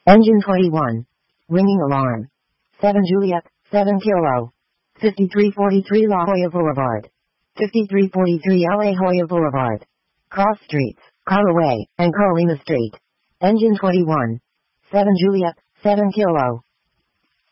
Engine 21. Ringing alarm. 7 Juliet, 7 Kilo. 5343 La Jolla Boulevard. 5343 La Jolla Boulevard. Cross Streets, Caraway, and Colima Street. Engine 21. 7 Juliet, 7 Kilo.